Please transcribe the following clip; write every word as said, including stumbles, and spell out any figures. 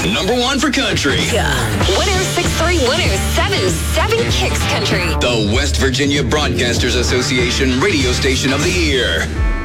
Number one for country. one oh six point three, one oh seven point seven Kicks Country. The West Virginia Broadcasters Association Radio Station of the Year.